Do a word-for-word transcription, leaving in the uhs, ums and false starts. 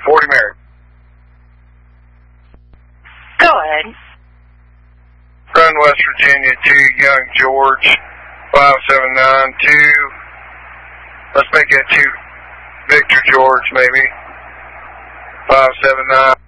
forty Mary. Go ahead. Run West Virginia to Young George, five seven nine two. Let's make that two Victor George maybe. five seven nine.